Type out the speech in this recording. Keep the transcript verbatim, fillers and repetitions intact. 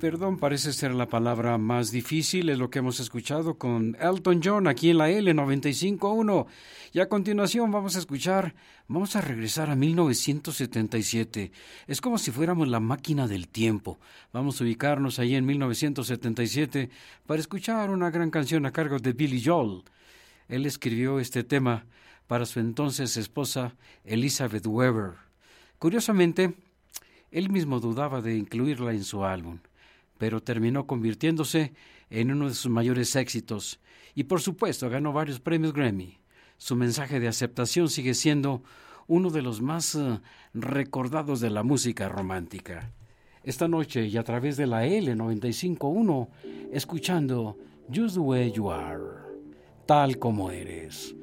Perdón parece ser la palabra más difícil, es lo que hemos escuchado con Elton John aquí en la L noventa y cinco punto uno. Y a continuación vamos a escuchar, vamos a regresar a mil novecientos setenta y siete. Es como si fuéramos la máquina del tiempo. Vamos a ubicarnos ahí en mil novecientos setenta y siete para escuchar una gran canción a cargo de Billy Joel. Él escribió este tema para su entonces esposa Elizabeth Weber. Curiosamente, él mismo dudaba de incluirla en su álbum, pero terminó convirtiéndose en uno de sus mayores éxitos y por supuesto ganó varios premios Grammy. Su mensaje de aceptación sigue siendo uno de los más uh, recordados de la música romántica. Esta noche y a través de la L noventa y cinco punto uno, escuchando Just the Way You Are, tal como eres.